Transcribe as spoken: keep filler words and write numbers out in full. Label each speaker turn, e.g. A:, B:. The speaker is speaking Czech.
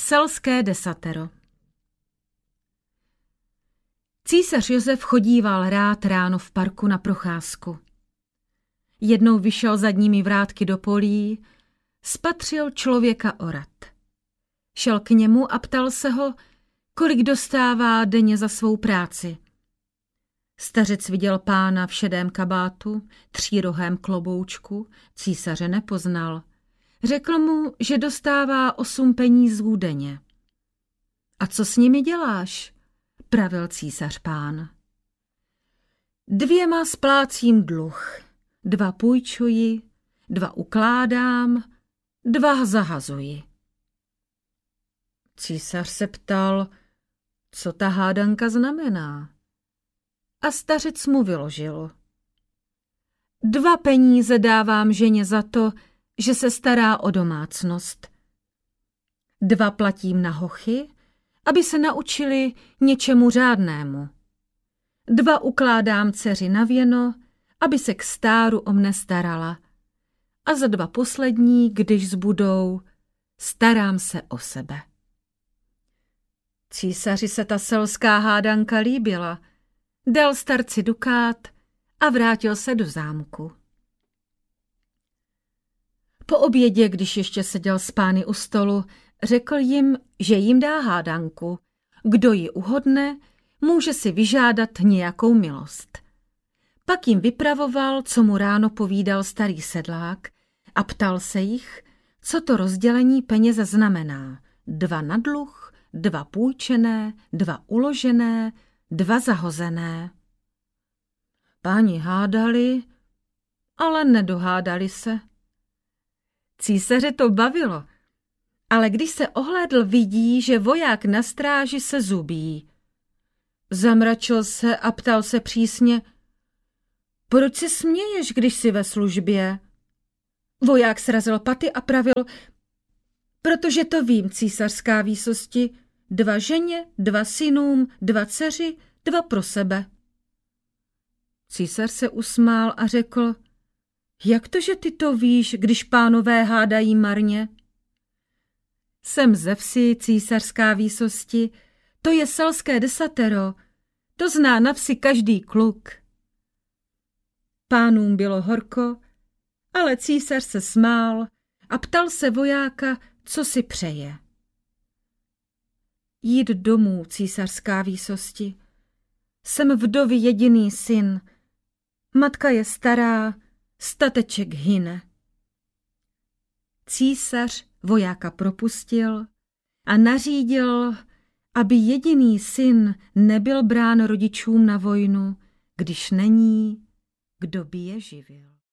A: Selské desatero. Císař Josef chodíval rád ráno v parku na procházku. Jednou vyšel zadními vrátky do polí, spatřil člověka orat. Šel k němu a ptal se ho, kolik dostává denně za svou práci. Stařec viděl pána v šedém kabátu, třírohém kloboučku, císaře nepoznal. Řekl mu, že dostává osm penízů denně. A co s nimi děláš? Pravil císař pán. Dvěma splácím dluh, dva půjčuji, dva ukládám, dva zahazuji. Císař se ptal, co ta hádanka znamená. A stařec mu vyložil. Dva peníze dávám ženě za to, že se stará o domácnost. Dva platím na hochy, aby se naučili něčemu řádnému. Dva ukládám dceři na věno, aby se k stáru o mne starala. A za dva poslední, když zbudou, starám se o sebe. Císaři se ta selská hádanka líbila, dal starci dukát a vrátil se do zámku. Po obědě, když ještě seděl s pány u stolu, řekl jim, že jim dá hádanku. Kdo ji uhodne, může si vyžádat nějakou milost. Pak jim vypravoval, co mu ráno povídal starý sedlák a ptal se jich, co to rozdělení peněz znamená. Dva na dluh, dva půjčené, dva uložené, dva zahozené. Páni hádali, ale nedohádali se. Císaře to bavilo, ale když se ohlédl, vidí, že voják na stráži se zubí. Zamračil se a ptal se přísně, proč se směješ, když jsi ve službě? Voják srazil paty a pravil, protože to vím, císařská výsosti, dva ženě, dva synům, dva dceři, dva pro sebe. Císař se usmál a řekl, jak to, že ty to víš, když pánové hádají marně? Jsem ze vsi, císařská výsosti, to je selské desatero, to zná na vsi každý kluk. Pánům bylo horko, ale císař se smál a ptal se vojáka, co si přeje. Jít domů, císařská výsosti. Jsem vdovy jediný syn. Matka je stará, stateček hyne. Císař vojáka propustil a nařídil, aby jediný syn nebyl brán rodičům na vojnu, když není, kdo by je živil.